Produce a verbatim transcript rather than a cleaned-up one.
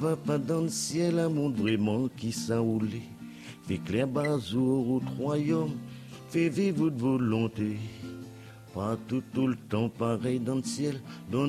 Papa dans le ciel, un monde vraiment qui s'enroule. Fait clair bazour au royaume, fait vivre votre volonté. Pas tout, tout le temps pareil dans le ciel, dans